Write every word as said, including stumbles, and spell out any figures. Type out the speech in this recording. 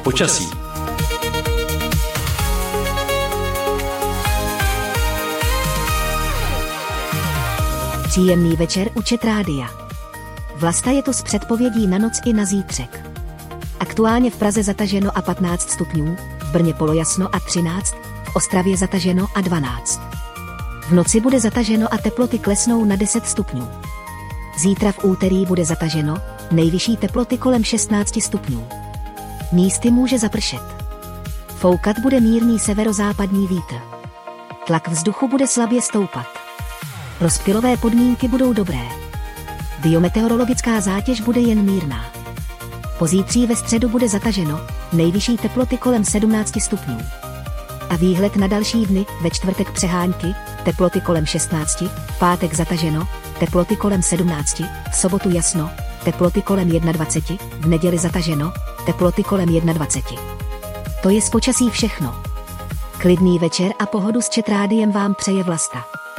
Počasí. Příjemný večer u Čet Rádia. Vlasta je tu s předpovědí na noc i na zítřek. Aktuálně v Praze zataženo a patnáct stupňů, v Brně polojasno a třináct, v Ostravě zataženo a dvanáct. V noci bude zataženo a teploty klesnou na deset stupňů. Zítra v úterý bude zataženo, nejvyšší teploty kolem šestnáct stupňů. Místy může zapršet. Foukat bude mírný severozápadní vítr. Tlak vzduchu bude slabě stoupat. Rozptylové podmínky budou dobré. Biometeorologická zátěž bude jen mírná. Pozítří ve středu bude zataženo, nejvyšší teploty kolem sedmnáct stupňů. A výhled na další dny, ve čtvrtek přehánky, teploty kolem šestnáct, v pátek zataženo, teploty kolem sedmnáct, v sobotu jasno, teploty kolem dvacet jedna, v neděli zataženo, teploty kolem dvacet jedna. To je z počasí všechno. Klidný večer a pohodu s Čet Rádiem vám přeje Vlasta.